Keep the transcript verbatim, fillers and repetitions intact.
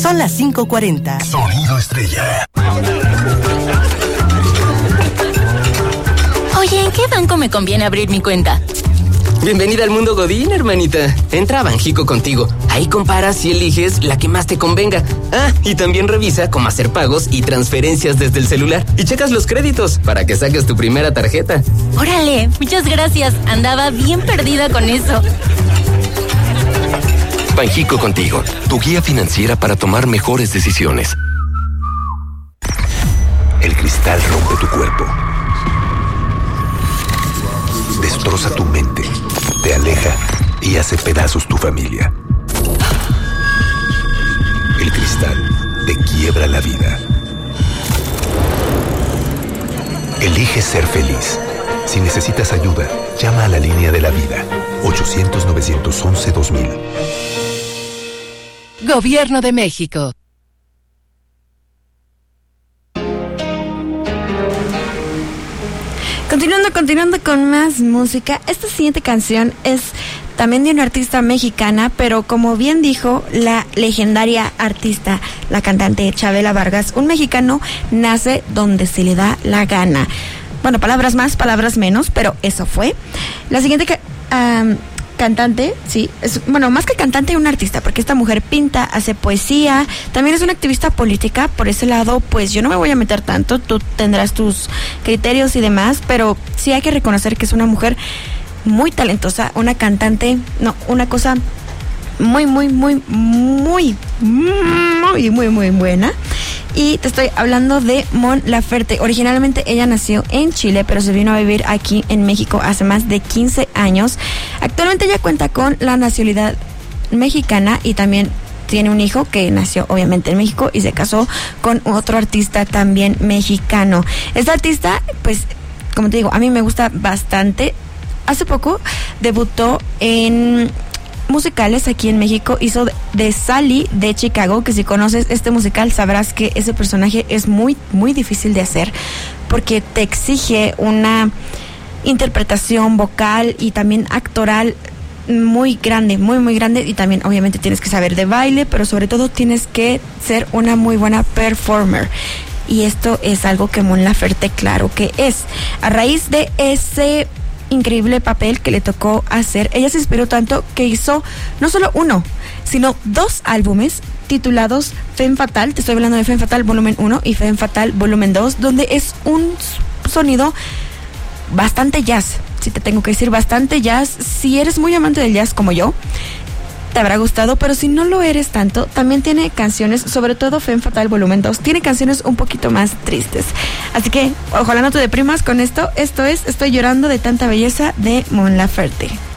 Son las cinco cuarenta. Sonido Estrella. Oye, ¿en qué banco me conviene abrir mi cuenta? Bienvenida al mundo Godín, hermanita. Entra a Banjico Contigo. Ahí comparas y eliges la que más te convenga. Ah, y también revisa cómo hacer pagos y transferencias desde el celular. Y checas los créditos para que saques tu primera tarjeta. Órale, muchas gracias. Andaba bien perdida con eso. Banjico Contigo, tu guía financiera para tomar mejores decisiones. El cristal rompe tu cuerpo. Destroza tu mente, te aleja y hace pedazos tu familia. El cristal te quiebra la vida. Elige ser feliz. Si necesitas ayuda, llama a la línea de la vida. ochocientos, novecientos once, dos mil. Gobierno de México. Continuando, continuando con más música. Esta siguiente canción es también de una artista mexicana, pero como bien dijo la legendaria artista, la cantante Chabela Vargas, un mexicano nace donde se le da la gana. Bueno, palabras más, palabras menos, pero eso fue. La siguiente ca- um, cantante, sí, es, bueno, más que cantante, una artista, porque esta mujer pinta, hace poesía, también es una activista política. Por ese lado, pues yo no me voy a meter tanto, tú tendrás tus criterios y demás, pero sí hay que reconocer que es una mujer muy talentosa, una cantante, no, una cosa muy, muy, muy, muy, muy, muy, muy buena. Y te estoy hablando de Mon Laferte. Originalmente ella nació en Chile, pero se vino a vivir aquí en México hace más de quince años. Actualmente ella cuenta con la nacionalidad mexicana y también tiene un hijo que nació obviamente en México y se casó con otro artista también mexicano. Esta artista, pues, como te digo, a mí me gusta bastante. Hace poco debutó en musicales aquí en México, hizo de Sally de Chicago, que si conoces este musical sabrás que ese personaje es muy, muy difícil de hacer porque te exige una interpretación vocal y también actoral muy grande, muy, muy grande, y también obviamente tienes que saber de baile, pero sobre todo tienes que ser una muy buena performer. Y esto es algo que Mon Laferte claro que es. A raíz de ese increíble papel que le tocó hacer, ella se inspiró tanto que hizo no solo uno, sino dos álbumes titulados Femme Fatale. Te estoy hablando de Femme Fatale volumen uno y Femme Fatale volumen dos, donde es un sonido bastante jazz, si te tengo que decir, bastante jazz. Si eres muy amante del jazz como yo, te habrá gustado, pero si no lo eres tanto, también tiene canciones, sobre todo Femme Fatale volumen dos, tiene canciones un poquito más tristes. Así que ojalá no te deprimas con esto. Esto es Estoy llorando de tanta belleza de Mon Laferte.